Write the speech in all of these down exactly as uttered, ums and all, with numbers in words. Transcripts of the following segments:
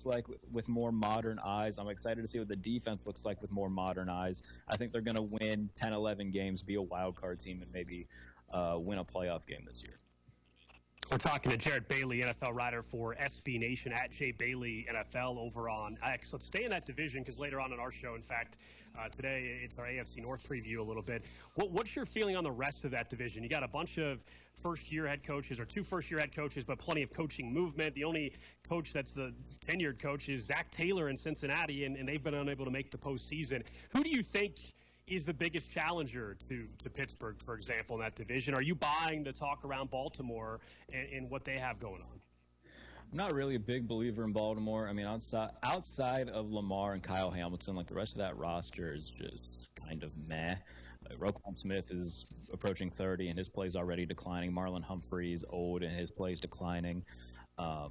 looks like with, with more modern eyes. I'm excited to see what the defense looks like with more modern eyes. I think they're going to win ten, eleven games, be a wild card team, and maybe uh, win a playoff game this year. We're talking to Jared Bailey, N F L writer for S B Nation, at Jay Bailey N F L over on X. Let's stay in that division because later on in our show, in fact, uh, today it's our A F C North preview a little bit. What, what's your feeling on the rest of that division? You got a bunch of first-year head coaches or two first-year head coaches, but plenty of coaching movement. The only coach that's the tenured coach is Zach Taylor in Cincinnati, and, and they've been unable to make the postseason. Who do you think is the biggest challenger to, to Pittsburgh, for example, in that division? Are you buying the talk around Baltimore and, and what they have going on? I'm not really a big believer in Baltimore. I mean, outside outside of Lamar and Kyle Hamilton, like the rest of that roster is just kind of meh. Like, Roquan Smith is approaching thirty, and his play's already declining. Marlon Humphrey's old, and his play's declining. Um,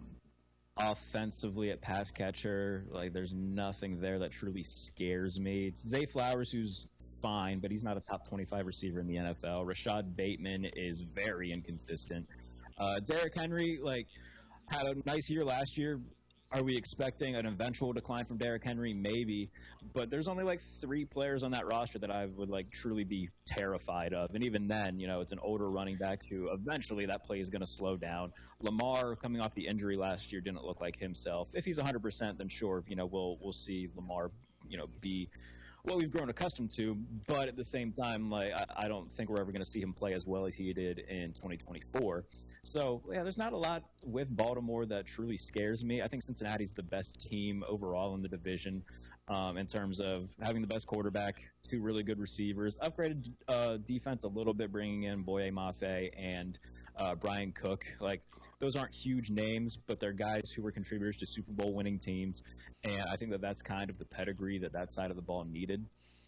Offensively at pass catcher, like there's nothing there that truly scares me. It's Zay Flowers, who's fine, but he's not a top twenty-five receiver in the N F L. Rashad Bateman is very inconsistent. Uh, Derrick Henry, like, had a nice year last year. Are we expecting an eventual decline from Derrick Henry? Maybe, but there's only like three players on that roster that I would like truly be terrified of. And even then, you know, it's an older running back who eventually that play is going to slow down. Lamar, coming off the injury last year, didn't look like himself. If he's one hundred percent, then sure, you know, we'll we'll see Lamar, you know, be what we've grown accustomed to. But at the same time, like I, I don't think we're ever going to see him play as well as he did in twenty twenty-four. So, yeah, there's not a lot with Baltimore that truly scares me. I think Cincinnati's the best team overall in the division um, in terms of having the best quarterback, two really good receivers, upgraded uh, defense a little bit, bringing in Boye Mafe and uh, Brian Cook. Like, those aren't huge names, but they're guys who were contributors to Super Bowl winning teams, and I think that that's kind of the pedigree that that side of the ball needed.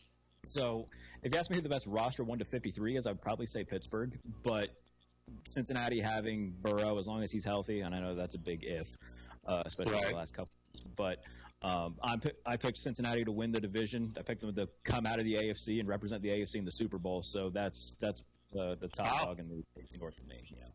So, if you ask me who the best roster one to fifty-three is, I'd probably say Pittsburgh, but Cincinnati having Burrow, as long as he's healthy, and I know that's a big if, uh, especially right. the last couple. But um, I'm, I picked Cincinnati to win the division. I picked them to come out of the A F C and represent the A F C in the Super Bowl. So that's that's uh, the top wow. dog in the A F C North for me. Yeah.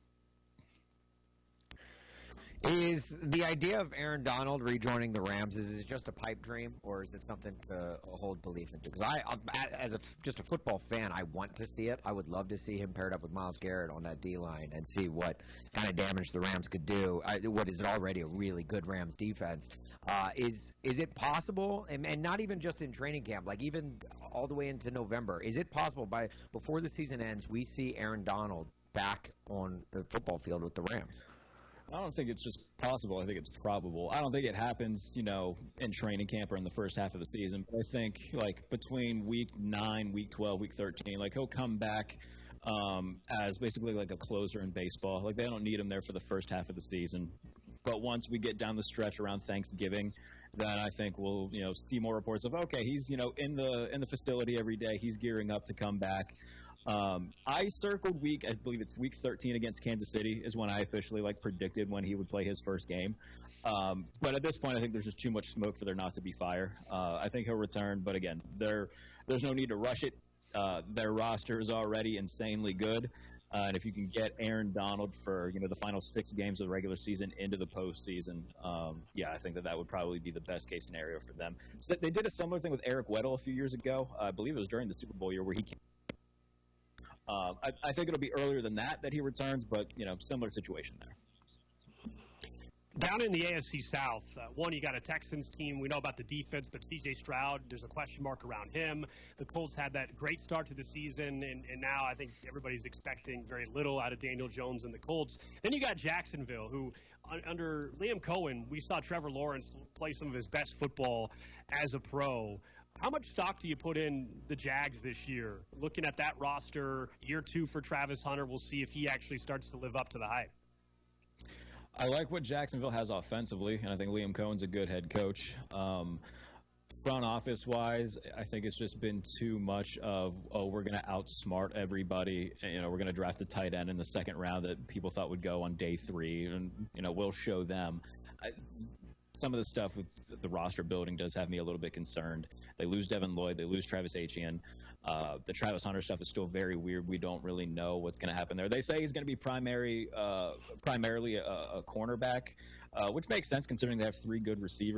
Is the idea of Aaron Donald rejoining the Rams, is it just a pipe dream, or is it something to hold belief into? Because I, as a, just a football fan, I want to see it. I would love to see him paired up with Myles Garrett on that D-line and see what kind of damage the Rams could do. I, what is already a really good Rams defense. Uh, is is it possible, and, and not even just in training camp, like even all the way into November, is it possible by before the season ends we see Aaron Donald back on the football field with the Rams? I don't think it's just possible. I think it's probable. I don't think it happens, you know, in training camp or in the first half of the season. But I think, like, between week nine, week twelve, week thirteen, like, he'll come back um, as basically like a closer in baseball. Like, they don't need him there for the first half of the season. But once we get down the stretch around Thanksgiving, then I think we'll, you know, see more reports of, okay, he's, you know, in the in the facility every day. He's gearing up to come back. Um, I circled week, I believe it's week thirteen against Kansas City is when I officially like predicted when he would play his first game. Um, but at this point, I think there's just too much smoke for there not to be fire. Uh, I think he'll return, but again, there there's no need to rush it. Uh, their roster is already insanely good. Uh, and if you can get Aaron Donald for, you know, the final six games of the regular season into the postseason, um, yeah, I think that that would probably be the best case scenario for them. So they did a similar thing with Eric Weddle a few years ago. Uh, I believe it was during the Super Bowl year where he came. Uh, I, I think it'll be earlier than that that he returns, but, you know, similar situation there. Down in the A F C South, uh, one, you got a Texans team. We know about the defense, but C J Stroud, there's a question mark around him. The Colts had that great start to the season, and, and now I think everybody's expecting very little out of Daniel Jones and the Colts. Then you got Jacksonville, who, un- under Liam Cohen, we saw Trevor Lawrence play some of his best football as a pro. How much stock do you put in the Jags this year? Looking at that roster, year two for Travis Hunter, we'll see if he actually starts to live up to the hype. I like what Jacksonville has offensively, and I think Liam Cohen's a good head coach. Um, front office-wise, I think it's just been too much of, oh, we're going to outsmart everybody. And, you know, we're going to draft a tight end in the second round that people thought would go on day three, and, you know, we'll show them. I, some of the stuff with the roster building does have me a little bit concerned. They lose Devin Lloyd. They lose Travis Etienne. Uh, the Travis Hunter stuff is still very weird. We don't really know what's going to happen there. They say he's going to be primary, uh, primarily a, a cornerback, uh, which makes sense considering they have three good receivers.